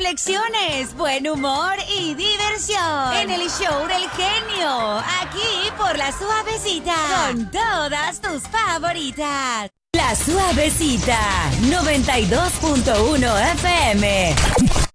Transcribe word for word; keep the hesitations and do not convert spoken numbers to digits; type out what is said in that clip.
reflexiones, buen humor y diversión. En el show del genio. Aquí por La Suavecita. Con todas tus favoritas. La Suavecita. noventa y dos punto uno F M.